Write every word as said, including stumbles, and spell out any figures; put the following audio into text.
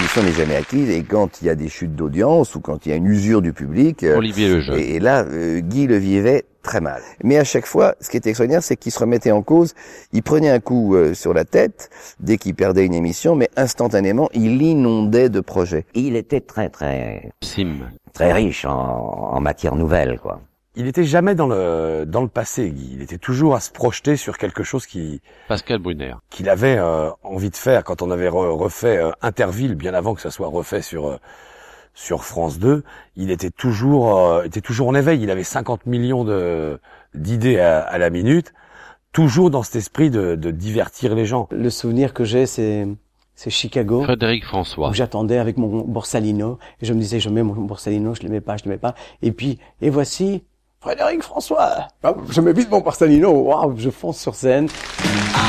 l'émission n'est jamais acquise, et quand il y a des chutes d'audience ou quand il y a une usure du public, euh, Olivier Lejeune. Et, et là, euh, Guy le vivait très mal. Mais à chaque fois, ce qui était extraordinaire, c'est qu'il se remettait en cause. Il prenait un coup euh, sur la tête dès qu'il perdait une émission, mais instantanément, il inondait de projets. Il était très très Sim. très riche en, en matière nouvelle, quoi. Il était jamais dans le dans le passé, Guy. Il était toujours à se projeter sur quelque chose qui Pascal Brunner. qu'il avait euh, envie de faire quand on avait re, refait euh, Interville, bien avant que ça soit refait sur euh, sur France deux. Il était toujours euh, était toujours en éveil. Il avait cinquante millions de d'idées à, à la minute, toujours dans cet esprit de, de divertir les gens. Le souvenir que j'ai, c'est c'est Chicago. Frédéric François. Où j'attendais avec mon Borsalino et je me disais je mets mon Borsalino, je l'aimais pas, je l'aimais pas. Et puis et voici Frédéric François. Je mets vite mon Borsalino, waouh, je fonce sur scène.